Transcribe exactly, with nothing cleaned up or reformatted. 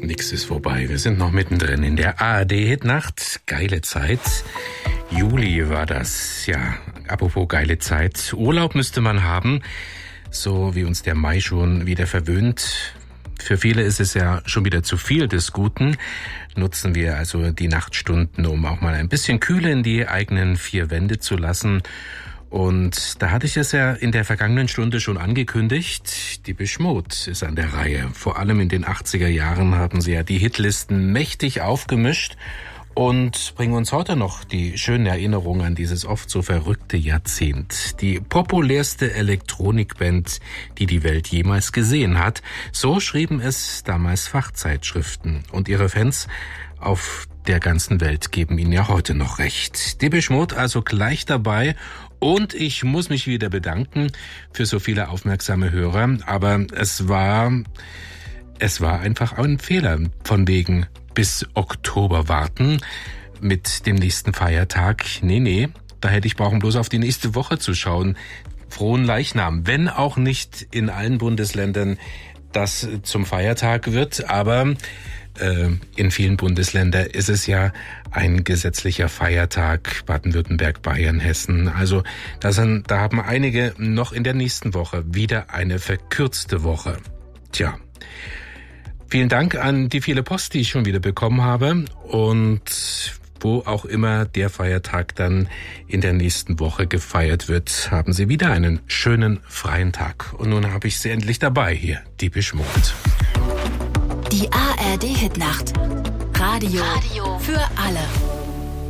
Nix ist vorbei. Wir sind noch mittendrin in der A R D-Hitnacht. Geile Zeit. Juli war das. Ja, apropos geile Zeit. Urlaub müsste man haben, so wie uns der Mai schon wieder verwöhnt. Für viele ist es ja schon wieder zu viel des Guten. Nutzen wir also die Nachtstunden, um auch mal ein bisschen Kühle in die eigenen vier Wände zu lassen. Und da hatte ich es ja in der vergangenen Stunde schon angekündigt. Depeche Mode ist an der Reihe. Vor allem in den achtziger Jahren haben sie ja die Hitlisten mächtig aufgemischt und bringen uns heute noch die schönen Erinnerungen an dieses oft so verrückte Jahrzehnt. Die populärste Elektronikband, die die Welt jemals gesehen hat. So schrieben es damals Fachzeitschriften. Und ihre Fans auf der ganzen Welt geben ihnen ja heute noch recht. Depeche Mode also gleich dabei. Und ich muss mich wieder bedanken für so viele aufmerksame Hörer. Aber es war, es war einfach ein Fehler. Von wegen bis Oktober warten mit dem nächsten Feiertag. Nee, nee, da hätte ich brauchen bloß auf die nächste Woche zu schauen. Frohen Leichnam, wenn auch nicht in allen Bundesländern das zum Feiertag wird, aber in vielen Bundesländern ist es ja ein gesetzlicher Feiertag, Baden-Württemberg, Bayern, Hessen. Also da, sind, da haben einige noch in der nächsten Woche wieder eine verkürzte Woche. Tja, vielen Dank an die viele Post, die ich schon wieder bekommen habe. Und wo auch immer der Feiertag dann in der nächsten Woche gefeiert wird, haben Sie wieder einen schönen freien Tag. Und nun habe ich Sie endlich dabei hier, Depeche Mode. Die A R D-Hitnacht. Radio, Radio für alle.